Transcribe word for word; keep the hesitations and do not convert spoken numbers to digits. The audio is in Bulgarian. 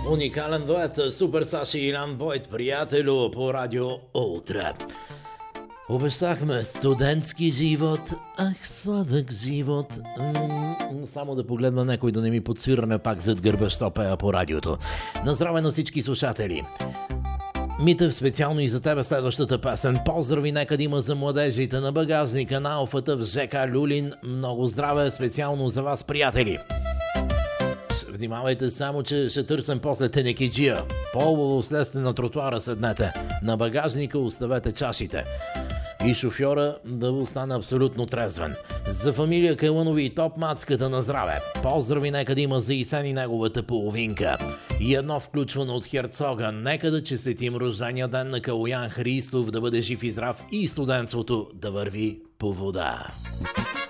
Уникален дует Супер Саши и Илян Бойт, приятелю, по радио Утре. Обещахме студентски живот, ах, сладък живот. М-м, само да погледна някой да не ми подсвирне пак зад гърба, що пея по радиото. На здраве на всички слушатели. Митев, специално и за тебе следващата песен. Поздрави нека да има за младежите на багажника на Алфата в ЖК Люлин. Много здраве, специално за вас, приятели. Внимавайте само, че ще търсим после тенекиджия. По-хубаво слезте на тротуара седнете. На багажника оставете чашите. И шофьора да остане абсолютно трезвен. За фамилия Калънови и топ мацката на здраве. Поздрави нека да има за Исен и неговата половинка. И едно включване от Херцога. Нека да честитим рождения ден на Калоян Христов, да бъде жив и здрав и студентството да върви по вода.